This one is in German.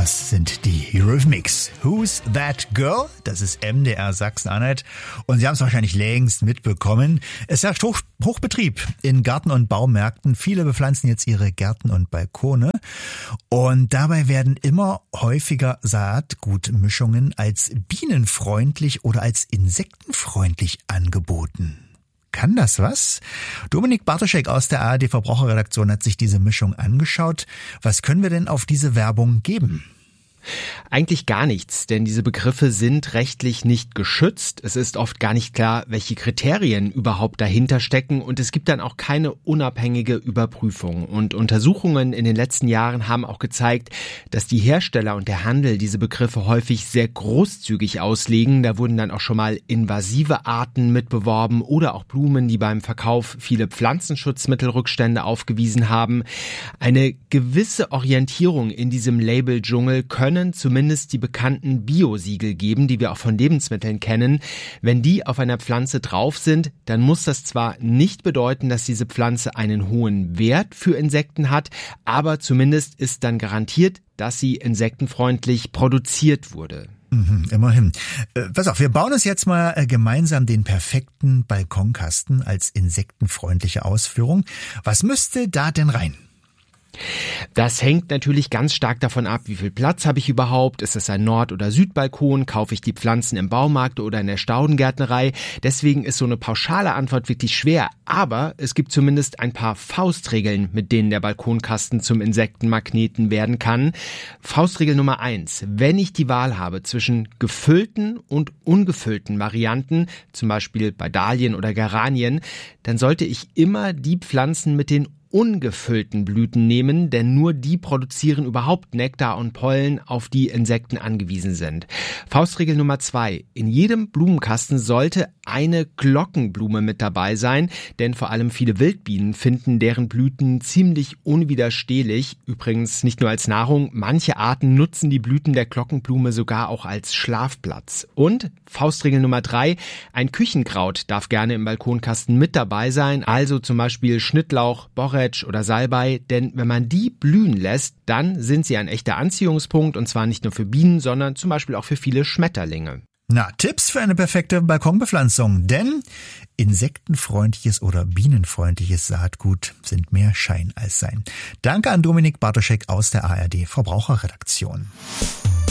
Das sind die Eurythmics. Who's That Girl? Das ist MDR Sachsen-Anhalt. Und Sie haben es wahrscheinlich längst mitbekommen. Es herrscht Hochbetrieb in Garten- und Baumärkten. Viele bepflanzen jetzt ihre Gärten und Balkone. Und dabei werden immer häufiger Saatgutmischungen als bienenfreundlich oder als insektenfreundlich angeboten. Kann das was? Dominik Bartoschek aus der ARD Verbraucherredaktion hat sich diese Mischung angeschaut. Was können wir denn auf diese Werbung geben? Eigentlich gar nichts, denn diese Begriffe sind rechtlich nicht geschützt. Es ist oft gar nicht klar, welche Kriterien überhaupt dahinter stecken und es gibt dann auch keine unabhängige Überprüfung. Und Untersuchungen in den letzten Jahren haben auch gezeigt, dass die Hersteller und der Handel diese Begriffe häufig sehr großzügig auslegen. Da wurden dann auch schon mal invasive Arten mitbeworben oder auch Blumen, die beim Verkauf viele Pflanzenschutzmittelrückstände aufgewiesen haben. Eine gewisse Orientierung in diesem Label-Dschungel können zumindest die bekannten Bio-Siegel geben, die wir auch von Lebensmitteln kennen. Wenn die auf einer Pflanze drauf sind, dann muss das zwar nicht bedeuten, dass diese Pflanze einen hohen Wert für Insekten hat, aber zumindest ist dann garantiert, dass sie insektenfreundlich produziert wurde. Immerhin. Pass auf, wir bauen uns jetzt mal gemeinsam den perfekten Balkonkasten als insektenfreundliche Ausführung. Was müsste da denn rein? Das hängt natürlich ganz stark davon ab, wie viel Platz habe ich überhaupt, ist es ein Nord- oder Südbalkon, kaufe ich die Pflanzen im Baumarkt oder in der Staudengärtnerei. Deswegen ist so eine pauschale Antwort wirklich schwer, aber es gibt zumindest ein paar Faustregeln, mit denen der Balkonkasten zum Insektenmagneten werden kann. Faustregel Nummer 1, wenn ich die Wahl habe zwischen gefüllten und ungefüllten Varianten, zum Beispiel bei Dahlien oder Geranien, dann sollte ich immer die Pflanzen mit den ungefüllten Blüten nehmen, denn nur die produzieren überhaupt Nektar und Pollen, auf die Insekten angewiesen sind. Faustregel Nummer 2. In jedem Blumenkasten sollte eine Glockenblume mit dabei sein, denn vor allem viele Wildbienen finden deren Blüten ziemlich unwiderstehlich. Übrigens nicht nur als Nahrung, manche Arten nutzen die Blüten der Glockenblume sogar auch als Schlafplatz. Und Faustregel Nummer 3, ein Küchenkraut darf gerne im Balkonkasten mit dabei sein, also zum Beispiel Schnittlauch, Borretsch oder Salbei, denn wenn man die blühen lässt, dann sind sie ein echter Anziehungspunkt und zwar nicht nur für Bienen, sondern zum Beispiel auch für viele Schmetterlinge. Na, Tipps für eine perfekte Balkonbepflanzung, denn insektenfreundliches oder bienenfreundliches Saatgut sind mehr Schein als Sein. Danke an Dominik Bartoschek aus der ARD Verbraucherredaktion.